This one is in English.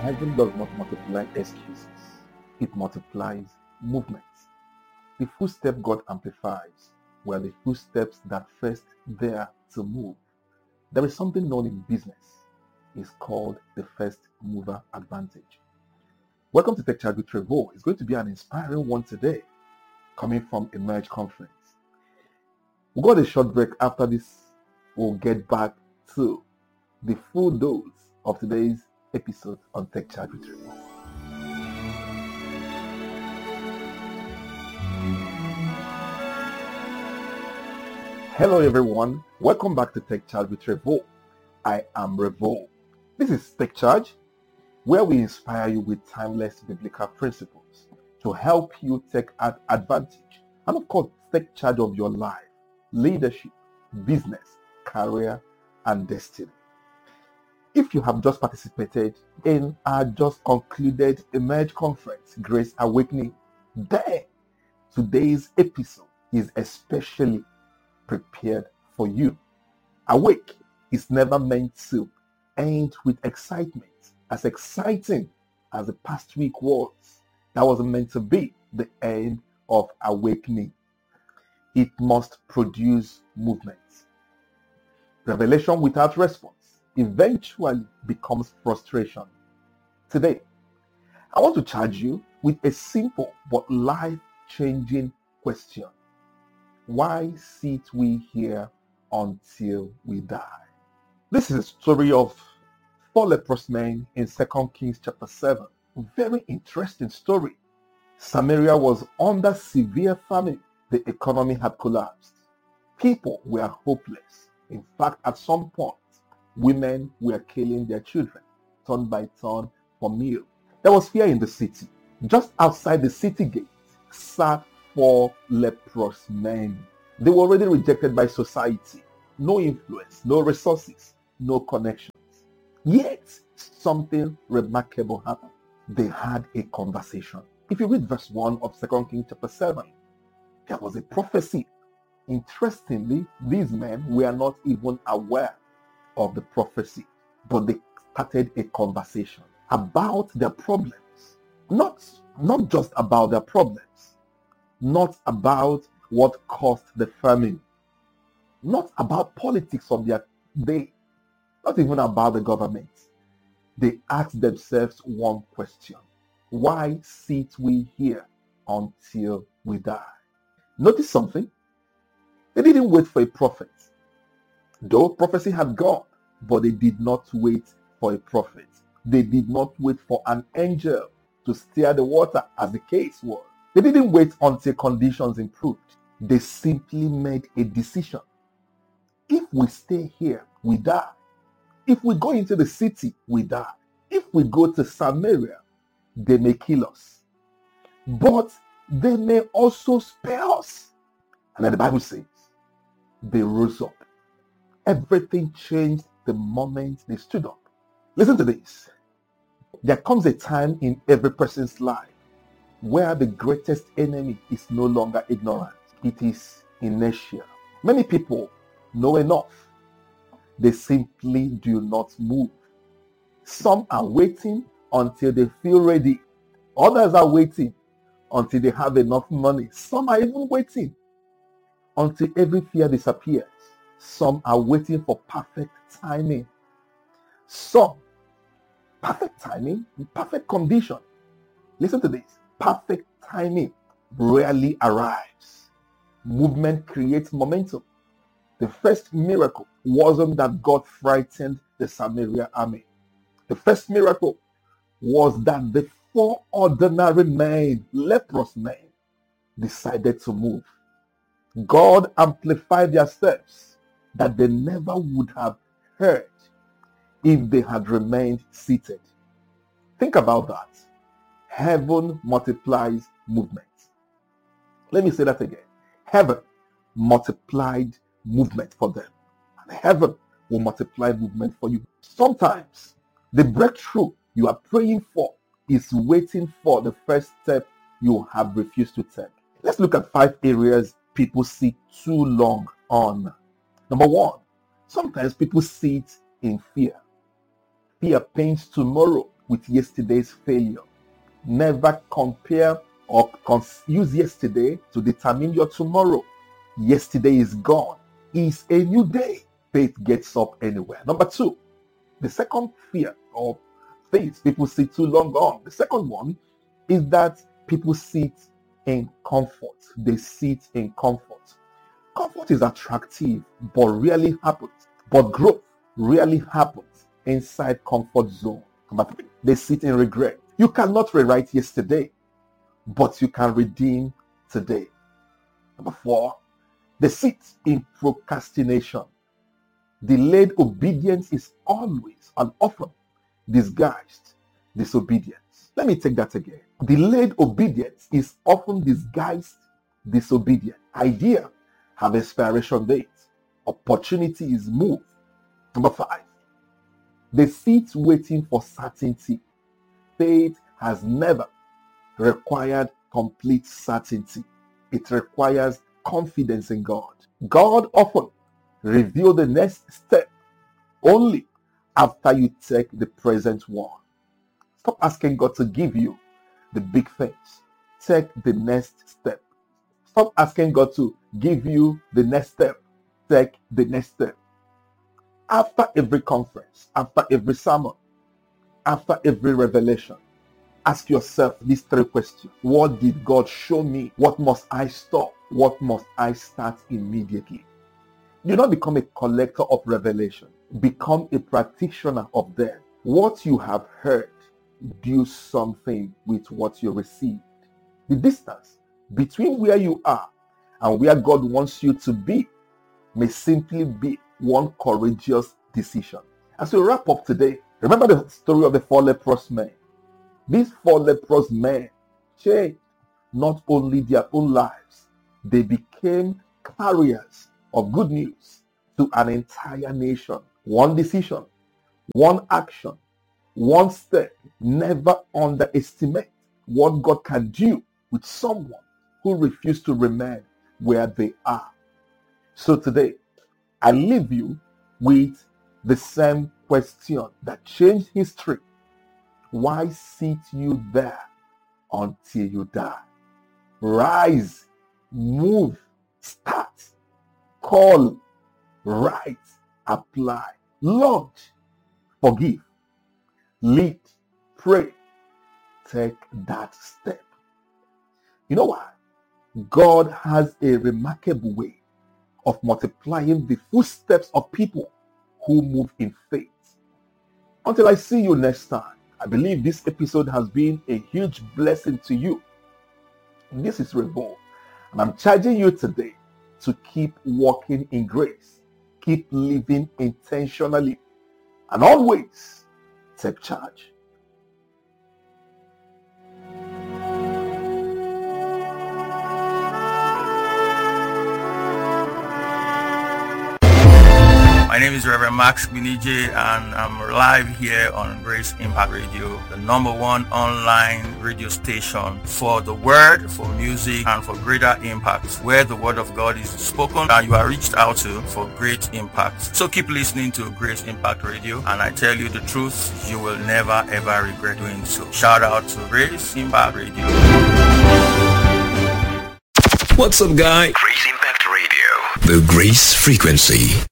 Heaven does not multiply excuses, it multiplies movements. The footstep God amplifies were the footsteps that first dare to move. There is something known in business. It's called the first mover advantage. Welcome to Tech Chat with Trevor. It's going to be an inspiring one today, coming from Emerge Conference. We've got a short break. After this, we'll get back to the full dose of today's episode on Tech Chat with Trevor. Hello everyone, welcome back to Tech Charge with Trevor. I am Revo. This is Tech Charge, where we inspire you with timeless biblical principles to help you take advantage and of course take charge of your life, leadership, business, career, and destiny. If you have just participated in our just concluded Emerge Conference, Grace Awakening, then today's episode is especially prepared for you. Awake is never meant to end with excitement. As exciting as the past week was, that wasn't meant to be the end of awakening. It must produce movement. Revelation without response eventually becomes frustration. Today, I want to charge you with a simple but life-changing question. Why sit we here until we die? This is a story of 4 leprous men in 2 Kings chapter 7. Very interesting story. Samaria was under severe famine. The economy had collapsed. People were hopeless. In fact, at some point, women were killing their children, turn by turn, for meal. There was fear in the city. Just outside the city gate sat 4 leprous men. They were already rejected by society. No influence, no resources, no connections. Yet, something remarkable happened. They had a conversation. If you read verse 1 of 2 Kings chapter 7, there was a prophecy. Interestingly, these men were not even aware of the prophecy, but they started a conversation about their problems. Not just about their problems, not about what caused the famine, not about politics of their day, not even about the government. They asked themselves one question: why sit we here until we die? Notice something. They didn't wait for a prophet. Though prophecy had gone, but they did not wait for a prophet. They did not wait for an angel to stir the water, as the case was. They didn't wait until conditions improved. They simply made a decision. If we stay here, we die. If we go into the city, we die. If we go to Samaria, they may kill us. But they may also spare us. And then the Bible says, they rose up. Everything changed the moment they stood up. Listen to this. There comes a time in every person's life where the greatest enemy is no longer ignorance. It is inertia. Many people know enough. They simply do not move. Some are waiting until they feel ready. Others are waiting until they have enough money. Some are even waiting until every fear disappears. Some are waiting for perfect timing. Some, perfect timing, perfect condition. Listen to this. Perfect timing rarely arrives. Movement creates momentum. The first miracle wasn't that God frightened the Samaria army. The first miracle was that the 4 ordinary men, leprous men, decided to move. God amplified their steps that they never would have heard if they had remained seated. Think about that. Heaven multiplies movement. Let me say that again. Heaven multiplied movement for them. And heaven will multiply movement for you. Sometimes the breakthrough you are praying for is waiting for the first step you have refused to take. Let's look at 5 areas people sit too long on. Number 1, sometimes people sit in fear. Fear paints tomorrow with yesterday's failure. Never compare or use yesterday to determine your tomorrow. Yesterday is gone. It's a new day. Faith gets up anywhere. Number 2, the second fear or things people sit too long on. The second one is that people sit in comfort. They sit in comfort. Comfort is attractive, but rarely happens. But growth rarely happens inside comfort zone. Number 3, they sit in regret. You cannot rewrite yesterday, but you can redeem today. Number 4, they sit in procrastination. Delayed obedience is always and often disguised disobedience. Let me take that again. Delayed obedience is often disguised disobedience. Idea have expiration dates. Opportunity is moved. Number 5, they sit waiting for certainty. Faith has never required complete certainty. It requires confidence in God. God often reveals the next step only after you take the present one. Stop asking God to give you the big things. Take the next step. Stop asking God to give you the next step. Take the next step. After every conference, after every sermon, after every revelation, ask yourself these 3 questions. What did God show me? What must I stop? What must I start immediately? Do not become a collector of revelation. Become a practitioner of them. What you have heard, do something with what you received. The distance between where you are and where God wants you to be may simply be one courageous decision. As we wrap up today, remember the story of the 4 leprous men. These 4 leprous men changed not only their own lives, they became carriers of good news to an entire nation. One decision, one action, one step. Never underestimate what God can do with someone who refuses to remain where they are. So today, I leave you with the same question that changed history. Why sit you there until you die? Rise, move, start, call, write, apply, launch, forgive, lead, pray, take that step. You know why? God has a remarkable way of multiplying the footsteps of people who move in faith. Until I see you next time, I believe this episode has been a huge blessing to you. This is Revo, and I'm charging you today to keep walking in grace, keep living intentionally, and always take charge. My name is Reverend Max Binije, and I'm live here on Grace Impact Radio, the #1 online radio station for the word, for music, and for greater impact, where the word of God is spoken and you are reached out to for great impact. So keep listening to Grace Impact Radio, and I tell you the truth, you will never ever regret doing so. Shout out to Grace Impact Radio. What's up, guy? Grace Impact Radio. The Grace Frequency.